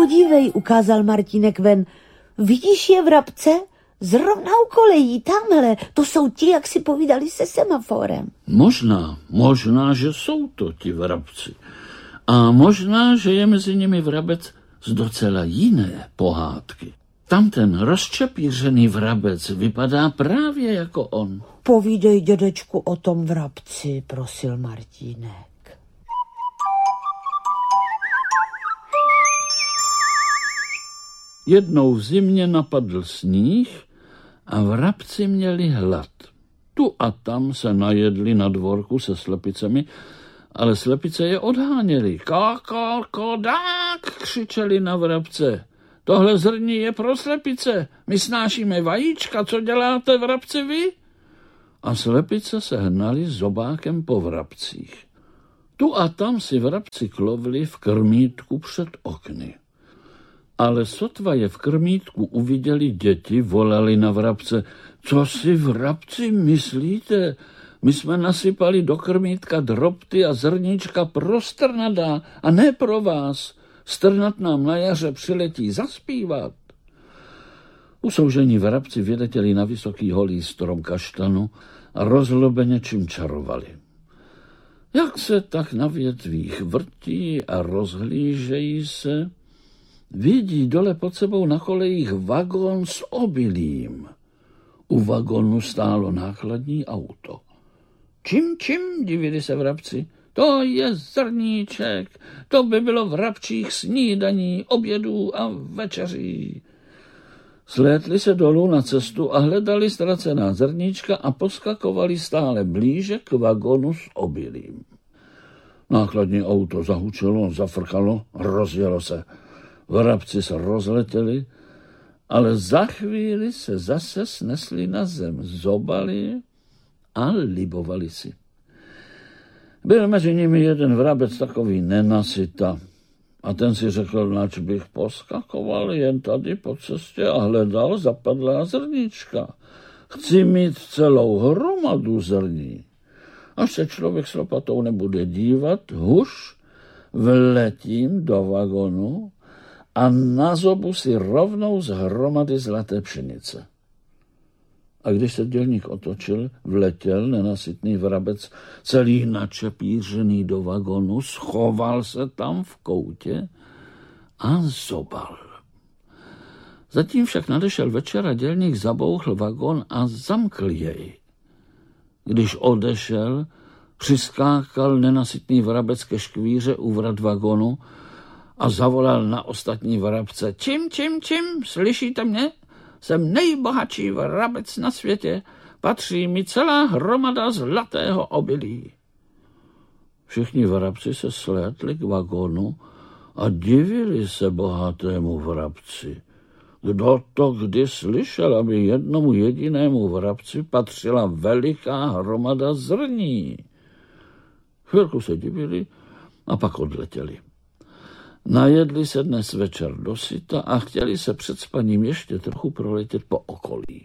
podívej, ukázal Martínek ven. Vidíš je, vrabce? Zrovna u kolejí, tamhle. To jsou ti, jak si povídali se semaforem. Možná, že jsou to ti vrabci. A možná, že je mezi nimi vrabec z docela jiné pohádky. Tam ten rozčepířený vrabec vypadá právě jako on. Povídej, dědečku, o tom vrabci, prosil Martínek. Jednou v zimě napadl sníh a vrabci měli hlad. Tu a tam se najedli na dvorku se slepicemi, ale slepice je odháněly. Kodák, křičeli na vrabce. Tohle zrní je pro slepice, my snášíme vajíčka, co děláte, vrabci, vy? A slepice se hnali zobákem po vrabcích. Tu a tam si vrabci klovli v krmítku před okny. Ale sotva je v krmítku uviděli děti, volali na vrabce. Co si, vrabci, myslíte? My jsme nasypali do krmítka drobty a zrníčka pro strnada a ne pro vás. Strnat nám na jaře přiletí zaspívat. Usoužení vrabci vyletěli na vysoký holý strom kaštanu a rozlobeně čím čarovali. Jak se tak na větvích vrtí a rozhlížejí se, vidí dole pod sebou na kolejích vagón s obilím. U vagónu stálo nákladní auto. Čím, divili se vrabci. To je zrníček, to by bylo vrabčích snídaní, obědů a večeří. Slétli se dolů na cestu a hledali ztracená zrníčka a poskakovali stále blíže k vagonu s obilím. Nákladní auto zahučelo, zafrkalo, rozjelo se. Vrabci se rozletěli, ale za chvíli se zase snesli na zem, zobali a libovali si. Byl mezi nimi jeden vrabec takový nenasyta a ten si řekl, nač bych poskakoval jen tady po cestě a hledal zapadlá zrníčka. Chci mít celou hromadu zrní. Až se člověk s lopatou nebude dívat, huš, vletím do vagonu a na zobu si rovnou z hromady zlaté pšenice. A když se dělník otočil, vletěl nenasytný vrabec, celý načepířený do vagonu, schoval se tam v koutě a zobal. Zatím však nadešel večer a dělník zabouchl vagon a zamkl jej. Když odešel, přiskákal nenasytný vrabec ke škvíře u vrat vagonu a zavolal na ostatní vrabce. Čím, slyšíte mě? Jsem nejbohatší vrabec na světě, patří mi celá hromada zlatého obilí. Všichni vrabci se slétli k vagonu a divili se bohatému vrabci. Kdo to kdy slyšel, aby jednomu jedinému vrabci patřila veliká hromada zrní? Chvilku se divili a pak odletěli. Najedli se dnes večer dosyta a chtěli se před spaním ještě trochu proletět po okolí.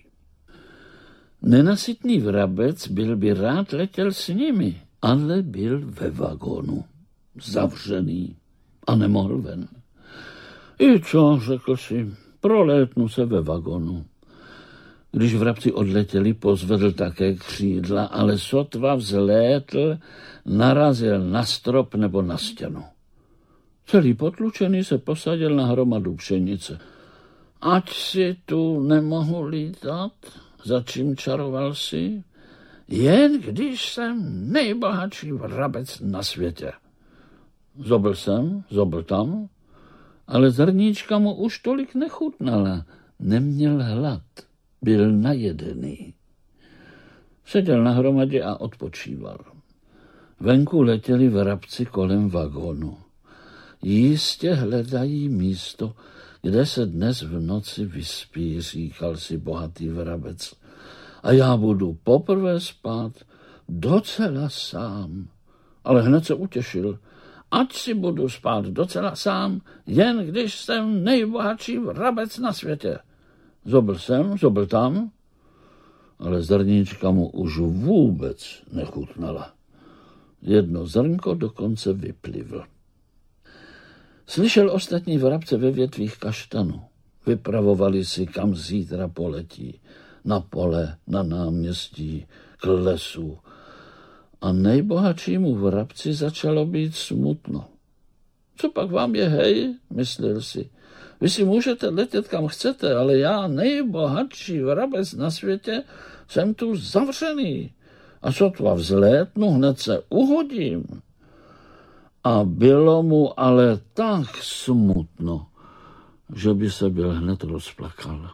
Nenasytný vrabec by rád letěl s nimi, ale byl ve vagonu, zavřený a nemohl ven. I co, řekl si, prolétnu se ve vagonu. Když vrabci odletěli, pozvedl také křídla, ale sotva vzlétl, narazil na strop nebo na stěnu. Celý potlučený se posadil na hromadu pšenice. Ať si tu nemohu lítat, začím čaroval si, jen když jsem nejbohatší vrabec na světě. Zobl jsem, zobl tam, ale zrníčka mu už tolik nechutnala, neměl hlad, byl najedený. Seděl na hromadě a odpočíval. Venku letěli vrabci kolem vagonu. Jistě hledají místo, kde se dnes v noci vyspí, říkal si bohatý vrabec. A já budu poprvé spát docela sám. Ale hned se utěšil. Ať si budu spát docela sám, jen když jsem nejbohatší vrabec na světě. Zobl sem, zobl tam, ale zrníčka mu už vůbec nechutnala. Jedno zrnko dokonce vyplivl. Slyšel ostatní vrabce ve větvích kaštanu. Vypravovali si, kam zítra poletí. Na pole, na náměstí, k lesu. A nejbohatšímu vrabci začalo být smutno. Co pak vám je, hej, myslel si. Vy si můžete letět kam chcete, ale já, nejbohatší vrabec na světě, jsem tu zavřený. A sotva vzlétnu, hned se uhodím. A bylo mu ale tak smutno, že by se byl hned rozplakal.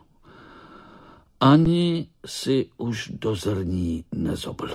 Ani si už do zrní nezobl.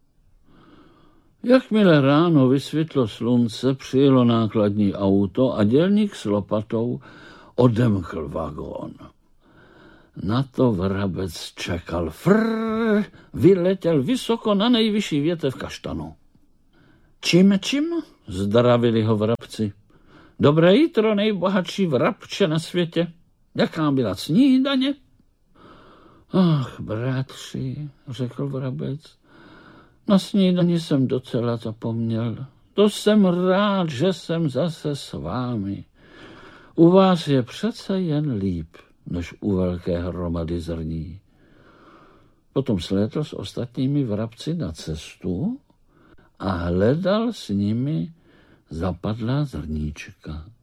Jakmile ráno vysvětlo slunce, přijelo nákladní auto a dělník s lopatou odemkl vagón. Na to vrabec čekal. Frrr, vyletěl vysoko na nejvyšší větev kaštanu. Čím? Zdravili ho vrabci. Dobré jitro, nejbohatší vrabče na světě. Jaká byla snídaně? Ach, bratři, řekl vrabec, na snídani jsem docela zapomněl. To jsem rád, že jsem zase s vámi. U vás je přece jen líp, než u velké hromady zrní. Potom slétl s ostatními vrabci na cestu a hledal s nimi zapadlá zrníčka.